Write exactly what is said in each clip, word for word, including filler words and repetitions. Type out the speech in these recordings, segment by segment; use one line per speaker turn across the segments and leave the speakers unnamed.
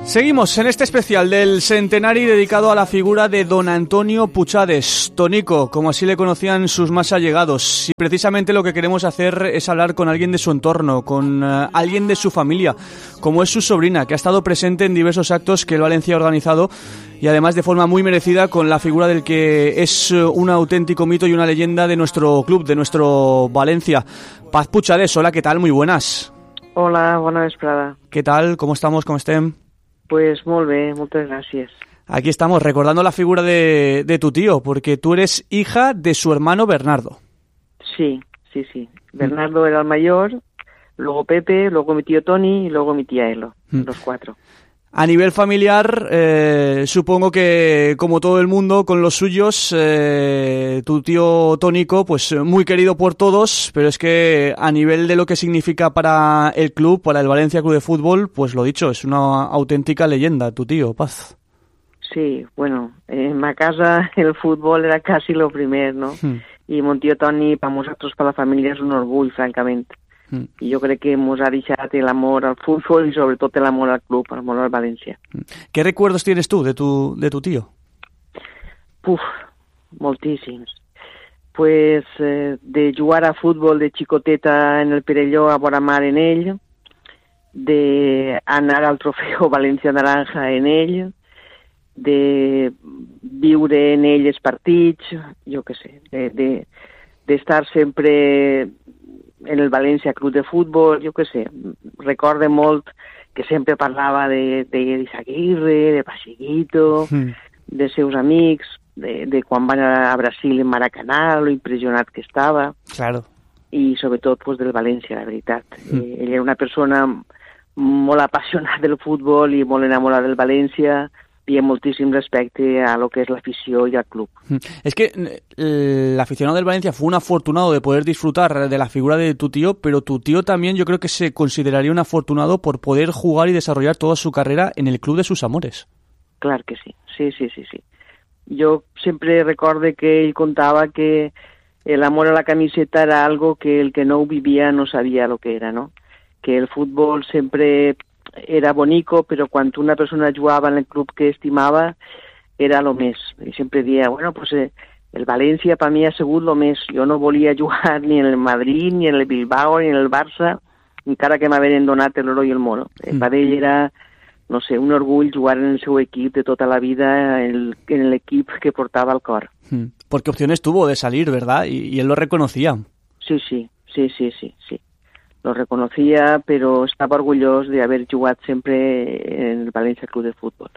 Seguimos en este especial del centenari dedicado a la figura de don Antonio Puchades, Tonico, como así le conocían sus más allegados. Y precisamente lo que queremos hacer es hablar con alguien de su entorno, con uh, alguien de su familia, como es su sobrina, que ha estado presente en diversos actos que el Valencia ha organizado y además de forma muy merecida con la figura del que es un auténtico mito y una leyenda de nuestro club, de nuestro Valencia. Paz Puchades, hola, ¿qué tal? Muy buenas.
Hola, bona vesprada.
¿Qué tal? ¿Cómo estamos? ¿Cómo estem?
Pues molt bé, moltes gràcies.
Aquí estamos, recordando la figura de, de tu tío, porque tú eres hija de su hermano Bernardo.
Sí, sí, sí. Bernardo era el mayor, luego Pepe, luego mi tío Toni y luego mi tía Elo, mm. los cuatro.
A nivel familiar, eh, supongo que, como todo el mundo, con los suyos, eh, tu tío Tónico, pues muy querido por todos, pero es que a nivel de lo que significa para el club, para el Valencia Club de Fútbol, pues lo dicho, es una auténtica leyenda, tu tío, Paz.
Sí, bueno, en ma casa el fútbol era casi lo primer, ¿no? Mm. Y mon tío Toni, para nosotros, para la familia, es un orgull, francamente. Mm. I jo crec que ens ha deixat l'amor al fútbol y sobre todo el amor al club, el amor al Valencia.
¿Qué recuerdos tienes tú de tu, de tu tío?
Puf, moltíssims. Pues eh, de jugar a fútbol de xicoteta en el Perelló a vora mar en ell, de anar al trofeu València Naranja en ell, de viure en ell els partits, jo què sé, de, de, de estar sempre en el València Club de Futbol, jo què sé, recorde molt que sempre parlava de, de d'Izaguirre, de Pachequito, mm. de seus amics, de, de quan van a Brasil en Maracanà, lo impressionat que estava.
Claro.
I sobretot pues, del València, la veritat. Mm. Eh, ell era una persona molt apassionada del futbol i molt enamorada del València, y en moltíssim respecte a lo que es la afición y al club.
Es que el aficionado del Valencia fue un afortunado de poder disfrutar de la figura de tu tío, pero tu tío también yo creo que se consideraría un afortunado por poder jugar y desarrollar toda su carrera en el club de sus amores.
Claro que sí, sí, sí, sí, sí. Yo siempre recuerdo que él contaba que el amor a la camiseta era algo que el que no vivía no sabía lo que era, ¿no? Que el fútbol siempre era bonico, però quan una persona jugava en el club que estimava era lo més. I sempre dia, bueno, pues eh, el València per mi ha sigut lo més. Jo no volia jugar ni en el Madrid, ni en el Bilbao, ni en el Barça, encara que m'havien donat l'oro i el mono. Eh, mm. Per ell era, no sé, un orgull jugar en el seu equip de tota la vida, en l'equip que portava al cor.
Mm. Porque opciones tuvo de salir, ¿verdad? Y, y él lo reconocía.
Sí, sí, sí, sí, sí, sí. Lo reconocía, pero estaba orgulloso de haber jugado siempre en el Valencia Club de Fútbol.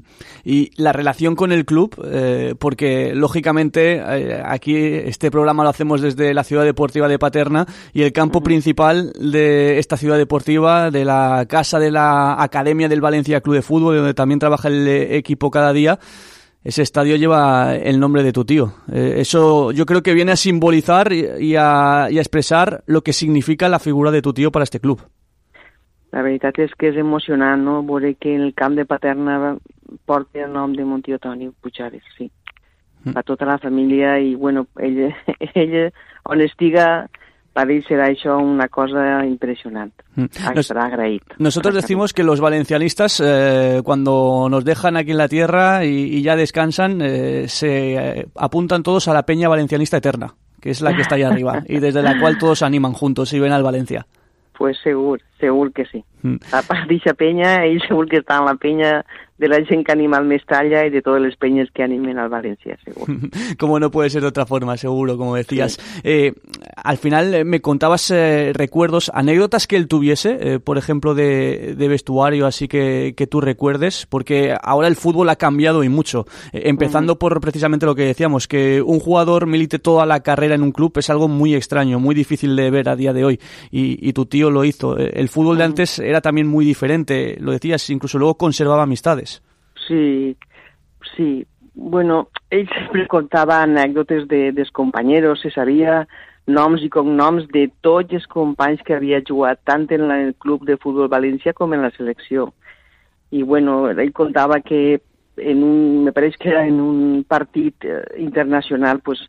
Y la relación con el club, eh, porque lógicamente eh, aquí este programa lo hacemos desde la ciudad deportiva de Paterna y el campo uh-huh. principal de esta ciudad deportiva, de la casa de la Academia del Valencia Club de Fútbol, donde también trabaja el equipo cada día. Ese estadio lleva el nombre de tu tío. Eh, eso yo creo que viene a simbolizar y, y, a, y a expresar lo que significa la figura de tu tío para este club.
La veritat és que és emocionant, no?, veure que el camp de Paterna porta el nom de mon tío Toni Puchades, sí. Mm. Per tota la família i, bueno, ell, ell on estiga, para él será eso una cosa impresionante. Estará agradecido.
Nosotros decimos que los valencianistas, eh, cuando nos dejan aquí en la tierra y, y ya descansan, eh, se eh, apuntan todos a la peña valencianista eterna, que es la que está ahí arriba, y desde la cual todos se animan juntos y ven al Valencia.
Pues seguro, seguro que sí. Mm. A part d'eixa penya, ell segur que està en la penya de la gent que anima al Mestalla y de todas las peñas que animen al Valencia, seguro.
Como no puede ser de otra forma, seguro, como decías. Sí. Eh, al final eh, me contabas eh, recuerdos, anécdotas que él tuviese, eh, por ejemplo, de, de vestuario, así que, que tú recuerdes, porque ahora el fútbol ha cambiado y mucho. Eh, empezando uh-huh. por precisamente lo que decíamos, que un jugador milite toda la carrera en un club es algo muy extraño, muy difícil de ver a día de hoy. Y, y tu tío lo hizo. El fútbol uh-huh. de antes era también muy diferente, lo decías, incluso luego conservaba amistades.
Sí, sí. Bueno, ell sempre contava anècdotes de, dels companyeros, se sabia noms i cognoms de tots els companys que havia jugat tant en el club de futbol València com en la selecció. I bueno, ell contava que en un, me pareix que era en un partit internacional, pues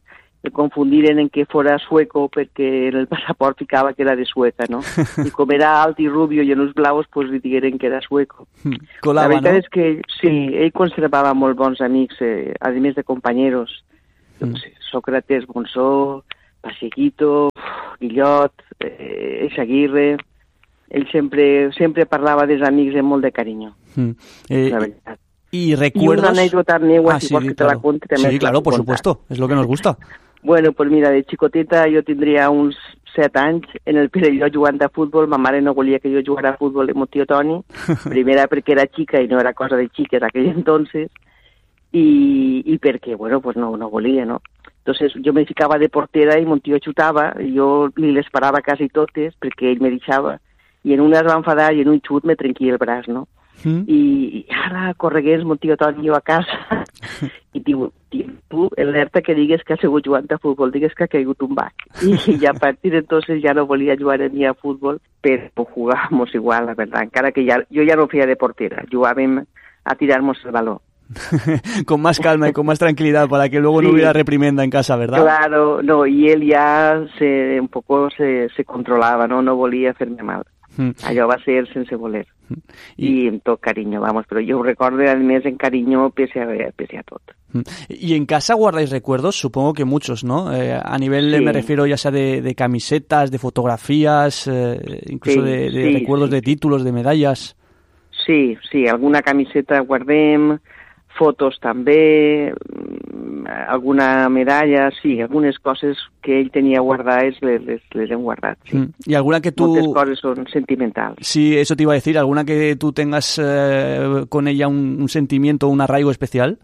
el confundiren en que fora sueco perquè en el passaport ficava que era de Sueca, no? I com era alt i rubio i en uns blaus, pues li digueren que era sueco.
Colava,
la veritat
no?
és que sí, ell conservava molt bons amics, eh, a més de companyeros. Mm. No sé, Sócrates, Monsó, Pachequito, Guillot, eh, Eizaguirre. Ell sempre, sempre parlava dels amics amb molt de carinyo, mm. eh, la veritat.
¿Y recuerdos?
Y una anécdota meva,
ah,
si
sí,
vols que
claro.
te la cuente, també
Sí, claro, por
contar.
supuesto, es lo que nos gusta.
Bueno, pues mira, de xicoteta jo tindria uns set anys, en el Perelló jugant a futbol, ma mare no volia que jo jugara a futbol amb el tio Toni, primera perquè era xica i no era cosa de xiques aquell entonces, i, i perquè, bueno, pues no, no volia, no? Entonces jo me ficava de portera i mon tio xutava, i jo li les parava quasi totes perquè ell me deixava, i en una es va enfadar i en un xut me trenquia el braç, no? Mm. I, i ara corregués mon tio Toni a casa i diu, tu, alerta que digues que ha sigut jugant a futbol, digues que ha caigut un bac. I, i a partir d'entonces ja no volia jugar ni a futbol, però jugàvamos igual, la verdad, encara que ja, jo ja no feia de portera, jugàvem a tirar-nos el baló.
Con más calma y con más tranquilidad para que luego sí. no hubiera reprimenda en casa, ¿verdad?
Claro, no, y él ya se, un poco se, se controlaba, no, no volía hacerme mal. Mm. Allò va ser sense voler. Mm. I, I amb tot carinyo, vamos, però jo ho recordo a més en carinyo pese a, pese a tot.
Mm. ¿Y en casa guardáis recuerdos? Supongo que muchos, ¿no? Eh, a nivel, sí. me refiero ya sea de, de camisetas, de fotografías, eh, incluso sí, de, de sí, recuerdos sí. de títulos, de medallas.
Sí, sí, alguna camiseta guardem, fotos també, alguna medalla, sí, algunes coses que ell tenia guardades les, les, les hem guardat, sí. Mm.
¿Y alguna que tú...
Moltes coses són sentimentals.
Sí, eso te iba a decir, ¿alguna que tú tengas eh, con ella un, un sentimiento, un arraigo especial?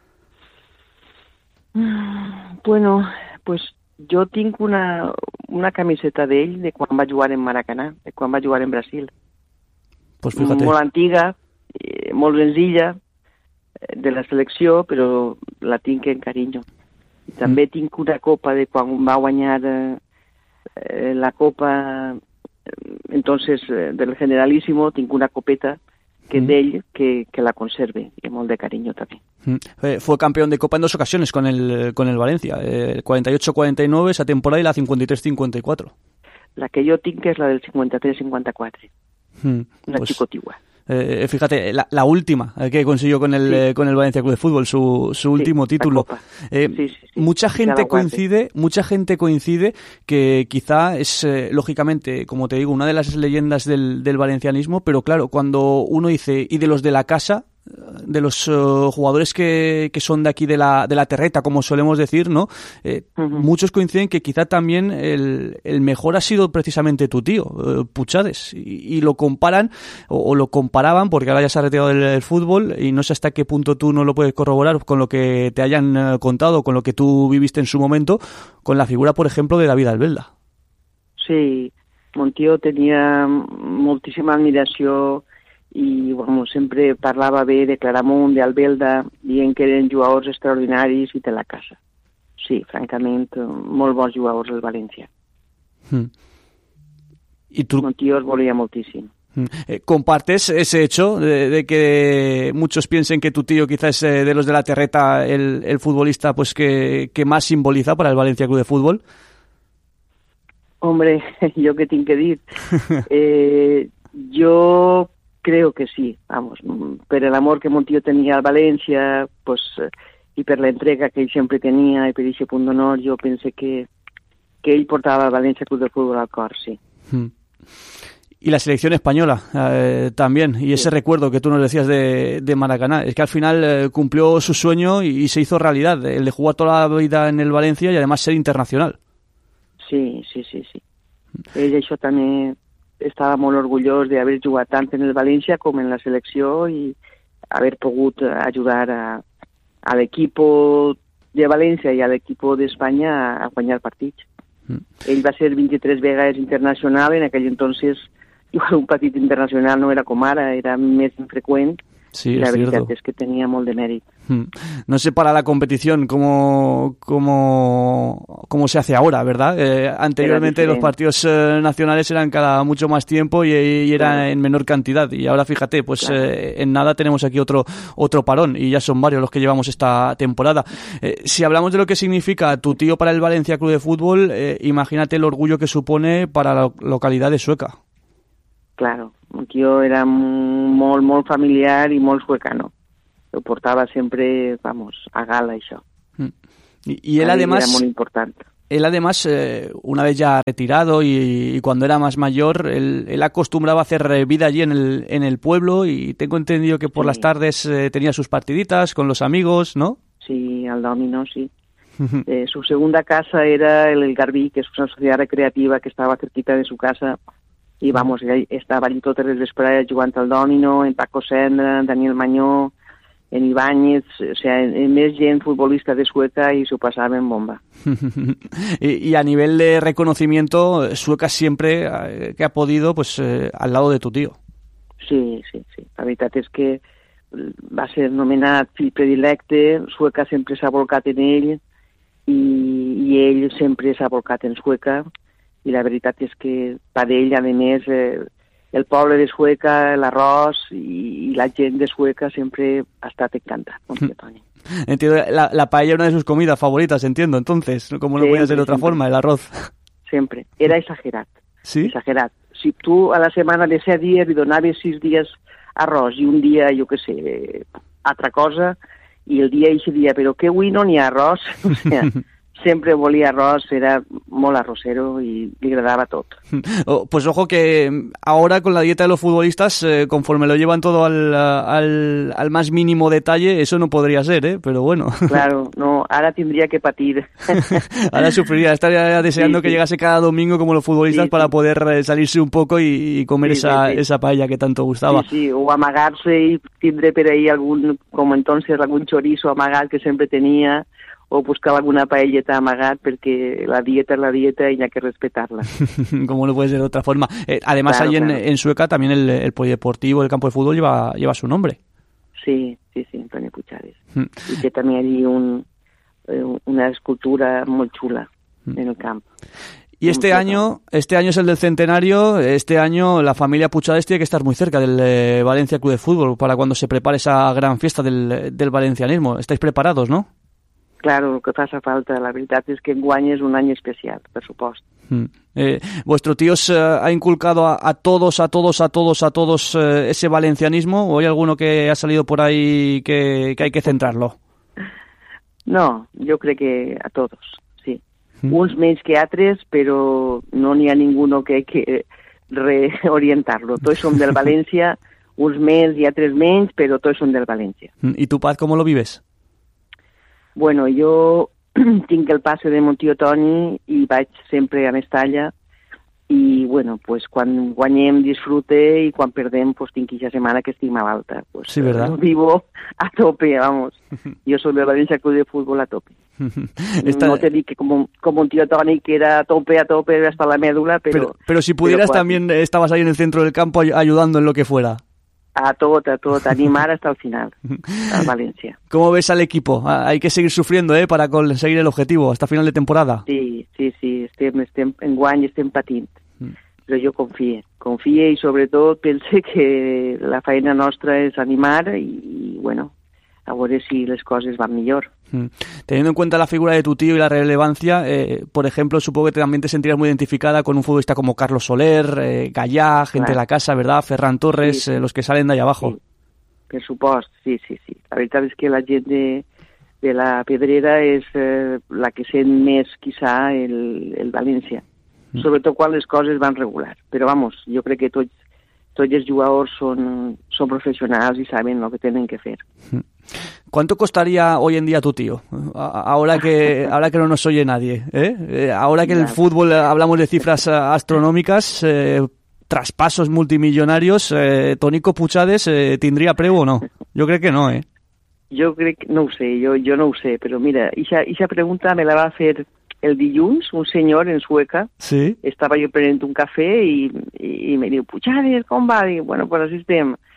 Bueno, pues jo tinc una, una camiseta d'ell de quan va jugar en Maracanà, de quan va jugar en Brasil.
Pues fíjate.
Molt antiga, eh, molt senzilla, de la selecció, però la tinc en carinyo. I també mm. tinc una copa de quan va guanyar eh, la copa entonces eh, del Generalísimo, tinc una copeta que mm. d'ell que, que la conserve, i molt de carinyo també.
Mm. Eh, fue campeón de Copa en dos ocasiones con el, con el Valencia, eh, cuarenta y ocho cuarenta y nueve esa temporada y la cincuenta y tres cincuenta y cuatro.
La que jo tinc és la del cincuenta y tres cincuenta y cuatro, mm. una pues... xicotigua.
Eh, fíjate, la, la última que consiguió con el sí. eh, con el Valencia Club de Fútbol, su, su sí, último título. Eh, sí, sí, sí. Mucha gente coincide, mucha gente coincide que quizá es eh, lógicamente, como te digo, una de las leyendas del, del valencianismo, pero claro, cuando uno dice y de los de la casa, de los uh, jugadores que, que son de aquí de la de la terreta, como solemos decir, ¿no? Eh, uh-huh. Muchos coinciden que quizá también el, el mejor ha sido precisamente tu tío, uh, Puchades, y, y lo comparan, o, o lo comparaban, porque ahora ya se ha retirado del, del fútbol, y no sé hasta qué punto tú no lo puedes corroborar con lo que te hayan uh, contado, con lo que tú viviste en su momento, con la figura, por ejemplo, de David Albelda.
Sí, mon tío tenia moltíssima admiració i bueno, sempre parlava bé de Claramunt, d'Albelda, dient que eren jugadors extraordinaris i de la casa. Sí, francament, molt bons jugadors del València. Hmm.
¿Y tú?
Mon tío els volia moltíssim.
Eh, ¿Compartes ese hecho de, de que muchos piensen que tu tío quizás es de los de la terreta el, el futbolista pues que, que más simboliza para el Valencia Club de Fútbol?
Hombre, jo què tinc que dir? Eh, jo creo que sí, vamos, per el amor que mon tío tenia al València, pues, i per l'entrega que ell sempre tenia i per aquest punt d'honor, jo pense que, que ell portava el València Club de Fútbol al cor, sí. Mm.
Y la selección española eh, también, y ese sí. recuerdo que tú nos decías de, de Maracaná, es que al final eh, cumplió su sueño y, y se hizo realidad, el de jugar toda la vida en el Valencia y además ser internacional.
Sí, sí, sí, sí. Ell això també estava molt orgullós d'haver jugat tant en el València com en la selecció i haver pogut ajudar a, a l'equip de València i a l'equip d'Espanya a guanyar partits. Mm. Ell va ser vint-i-tres vegades internacional, en aquell entonces jugar un partit internacional no era com ara, era més infreqüent,
Sí,
I la
és
veritat
cierto.
és que tenia molt de mèrit.
No sé para la competición cómo, cómo, cómo se hace ahora, ¿verdad? Eh, anteriormente los partidos eh, nacionales eran cada mucho más tiempo y, y era claro. en menor cantidad. Y ahora fíjate, pues claro. eh, en nada tenemos aquí otro otro parón y ya son varios los que llevamos esta temporada. Eh, si hablamos de lo que significa tu tío para el Valencia Club de Fútbol, eh, imagínate el orgullo que supone para la localidad de Sueca.
Claro, el tío era molt, molt familiar i molt suecano. Lo portaba siempre, vamos, a gala això.
Mm. Y, y él además...
Era muy importante.
Él además, eh, una vez ya retirado y, y cuando era más mayor, él, él acostumbraba a hacer vida allí en el, en el pueblo y tengo entendido que por sí. las tardes eh, tenía sus partiditas con los amigos, ¿no?
Sí, al domino, sí. eh, su segunda casa era el, el Garbí, que es una sociedad recreativa que estaba cerquita de su casa. I, vamos, estava allí totes les vesprades jugant al dòmino, en Paco Sendra, en Daniel Mañó, en Ibáñez, o sea, en, en més gent futbolista de Sueca y se pasaba en bomba.
y, y a nivel de reconocimiento, Sueca siempre eh, que ha podido, pues eh, al lado de tu tío.
Sí, sí, sí. La veritat és que va ser nomenat fill predilecte, Sueca sempre s'ha volcat en ell i, i ell sempre s'ha volcat en Sueca. I la veritat és que per ell, a més, eh, el poble de Sueca, l'arròs i, i la gent de Sueca sempre ha estat encantat con tío Toni.
Entiendo, la, la paella es una de sus comidas favoritas, entiendo, entonces, como no podía ser de otra siempre. forma, el arroz.
Sempre, era exagerat,
¿Sí?
exagerat. Si tu a la setmana de set dies li donaves sis dies arròs i un dia, jo què sé, altra cosa, i el dia eixe dia, però que avui no n'hi ha arròs, o sea, sempre volia arroz, era molt arrocero y le agradaba todo.
Oh, pues ojo que ahora con la dieta de los futbolistas, eh, conforme lo llevan todo al, al, al más mínimo detalle, eso no podría ser, ¿eh? Pero bueno.
Claro, no, ahora tendría que patir.
Ahora sufriría, estaría deseando sí, que sí. llegase cada domingo como los futbolistas sí, para sí. poder eh, salirse un poco y, y comer sí, esa, sí, sí. esa paella que tanto gustaba.
Sí, sí, o amagarse y tindre per ahí algún, como entonces, algún chorizo amagat que siempre tenía, o buscava alguna paelleta amagat perquè la dieta es la dieta y hay que respetarla.
Como no puede ser de otra forma. Eh, además, claro, ahí en, claro. en Sueca también el, el polideportivo, el campo de fútbol lleva, lleva su nombre.
Sí, sí, sí, Antonio Puchades. Mm. Y que también hay un, una escultura muy chula mm. en el campo.
Y este año, este año es el del centenario, este año la familia Puchades tiene que estar muy cerca del eh, Valencia Club de Fútbol para cuando se prepare esa gran fiesta del, del valencianismo. ¿Estáis preparados, no?
Claro, el que faça falta. La veritat és que enguany és un any especial, per supost.
Mm. Eh, ¿Vuestro tío os, eh, ha inculcado a, a todos, a todos, a todos, a todos eh, ese valencianismo? ¿O hay alguno que ha salido por ahí que, que hay que centrarlo?
No, jo crec que a todos, sí. Mm. Uns menys que altres, però no n'hi ha ninguno que hay que reorientar-lo. Tots som del València, uns més i altres menys, però tots som del València.
¿Y tu paz cómo lo vives?
Bueno, jo tinc el passe de mon tio Toni i vaig sempre a Mestalla i, bueno, pues quan guanyem disfrute i quan perdem, pues tinc aquesta setmana que estic malalta. Pues,
sí, ¿verdad?
Vivo a tope, vamos. Jo soy del Valencia Club de Fútbol a tope. Esta... No te dic que como, como un tío Toni que era a tope, a tope, hasta la médula, pero...
Pero, pero si pudieras pero, también estabas ahí en el centro del campo ayudando en lo que fuera.
A tot, a tot, animar hasta el final, al Valencia.
¿Cómo ves al equipo? Hay que seguir sufriendo, ¿eh?, para conseguir el objetivo hasta final de temporada.
Sí, sí, sí, estem, estem, enguany estem patint, mm. però jo confie, confie i sobretot pense que la feina nostra és animar i, i bueno, a veure si les coses van millor.
Mm. Teniendo en cuenta la figura de tu tío y la relevancia, eh, por ejemplo, supongo que también te sentirías muy identificada con un futbolista como Carlos Soler, eh, Gallá, gente claro. de la casa, ¿verdad? Ferran Torres, sí, sí. Eh, los que salen de ahí abajo.
Sí. Per supost, sí, sí, sí. La veritat és que la gent de, de la Pedrera és eh, la que sent més, quizá, el, el València. Mm. Sobretot quan les coses van regular. Però, vamos, jo crec que tots, tots els jugadors són, són professionals i saben el que tenen que fer.
Mm. ¿Cuánto costaría hoy en día tu tío? Ahora que ahora que no nos oye nadie, ¿eh? Ahora que en el fútbol hablamos de cifras astronómicas, eh, traspasos multimillonarios, eh, Tonico Puchades eh, ¿tindria preu o no? Yo creo que no, ¿eh?
Yo creo que no ho sé, yo, yo no ho sé, pero mira, esa pregunta me la va a hacer el dilluns un senyor en Sueca.
Sí.
Estava jo prenent un cafè i, i, i me diu, Puchades, com va? Dic, bueno, pues així estem.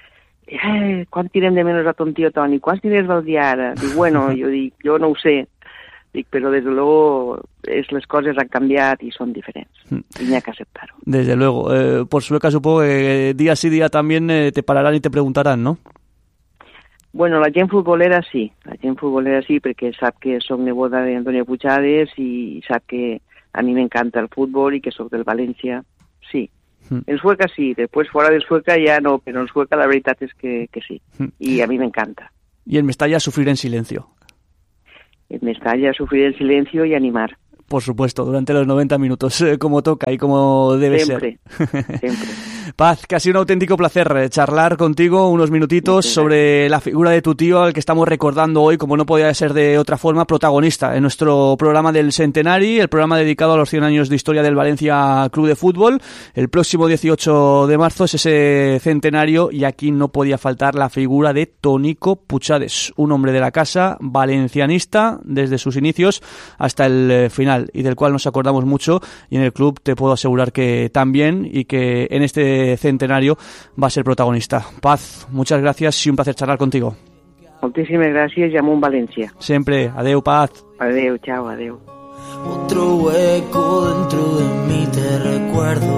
eh, quan tirem de menys a ton tio Toni? Quants diners vols dir ara? Dic, bueno, jo dic, jo no ho sé. Dic, pero desde luego es, las cosas han cambiado y son diferentes. Y hay que aceptarlo.
Desde luego. Eh, por Sueca supongo que día sí día también eh, te pararán y te preguntarán, ¿no?
Bueno, la gent futbolera sí. La gent futbolera sí, perquè sap que soc neboda d'Antonio Puigades i sap que a mi m'encanta el futbol i que soc del València. Sí. Mm. En Sueca sí. Després fora de Sueca ja no, però en Sueca la veritat és que, que sí. Mm. I a mi m'encanta.
Y en Mestalla sufrir en silencio.
En Mestalla sufrir en silencio y animar.
Por supuesto, durante los noventa minutos, eh, como toca y como debe
siempre,
ser.
Siempre.
Paz, que ha sido un auténtico placer charlar contigo unos minutitos sobre la figura de tu tío, al que estamos recordando hoy, como no podía ser de otra forma, protagonista en nuestro programa del Centenari, el programa dedicado a los cien años de historia del Valencia Club de Fútbol. El próximo dieciocho de marzo es ese centenario y aquí no podía faltar la figura de Tonico Puigades, un hombre de la casa, valencianista desde sus inicios hasta el final, y del cual nos acordamos mucho, y en el club te puedo asegurar que también, y que en este centenario va a ser protagonista. Paz, muchas gracias y un placer charlar contigo.
Moltíssimes gràcies i amunt València.
Siempre. Adeu, Paz.
Adeu, chao, adeu.
Otro hueco dentro de mí te recuerdo.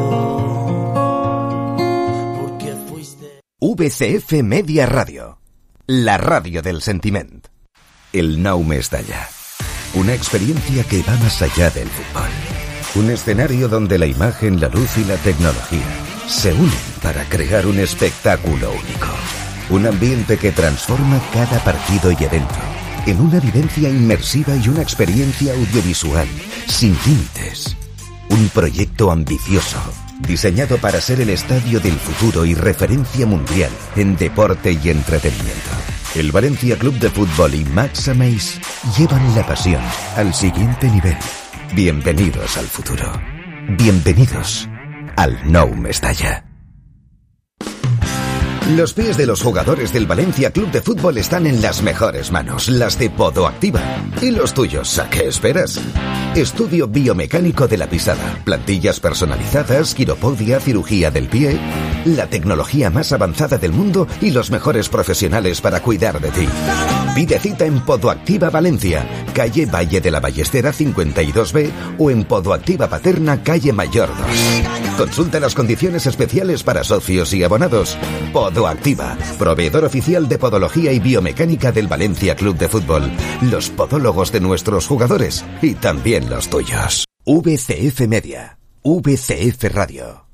Porque fuiste...
V C F Media Radio, la radio del sentiment. El Nou Mestalla. Una experiencia que va más allá del fútbol. Un escenario donde la imagen, la luz y la tecnología se unen para crear un espectáculo único. Un ambiente que transforma cada partido y evento en una vivencia inmersiva y una experiencia audiovisual sin límites. Un proyecto ambicioso, diseñado para ser el estadio del futuro y referencia mundial en deporte y entretenimiento. El Valencia Club de Fútbol y Max Ameis llevan la pasión al siguiente nivel. Bienvenidos al futuro. Bienvenidos al Nou Mestalla. Los pies de los jugadores del Valencia Club de Fútbol están en las mejores manos, las de Podoactiva. ¿Y los tuyos? ¿A qué esperas? Estudio biomecánico de la pisada, plantillas personalizadas, quiropodia, cirugía del pie, la tecnología más avanzada del mundo y los mejores profesionales para cuidar de ti. Pide cita en Podoactiva Valencia, calle Valle de la Ballestera cincuenta y dos B, o en Podoactiva Paterna, calle Mayor dos. Consulta las condiciones especiales para socios y abonados. Podoactiva, proveedor oficial de podología y biomecánica del Valencia Club de Fútbol. Los podólogos de nuestros jugadores y también los tuyos. V C F Media, V C F Radio.